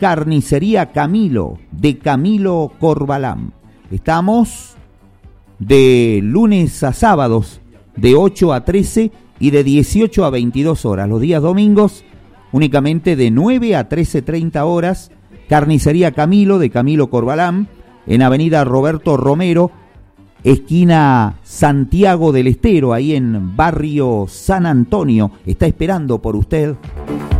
Carnicería Camilo, de Camilo Corbalán. Estamos de lunes a sábados, de 8 a 13 y de 18 a 22 horas. Los días domingos, únicamente de 9 a 13:30 horas. Carnicería Camilo, de Camilo Corbalán, en avenida Roberto Romero, esquina Santiago del Estero, ahí en barrio San Antonio. Está esperando por usted.